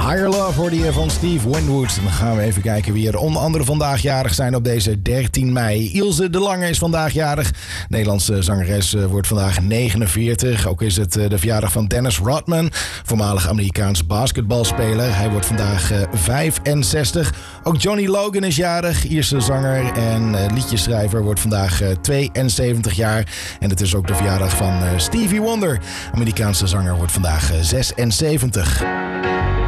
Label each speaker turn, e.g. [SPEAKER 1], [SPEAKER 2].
[SPEAKER 1] Higher Love hoorde je van Steve Winwood. Dan gaan we even kijken wie er onder andere vandaag jarig zijn op deze 13 mei. Ilse de Lange is vandaag jarig. Nederlandse zangeres wordt vandaag 49. Ook is het de verjaardag van Dennis Rodman, voormalig Amerikaans basketbalspeler. Hij wordt vandaag 65. Ook Johnny Logan is jarig, Ierse zanger en liedjeschrijver, wordt vandaag 72 jaar. En het is ook de verjaardag van Stevie Wonder. Amerikaanse zanger wordt vandaag 76.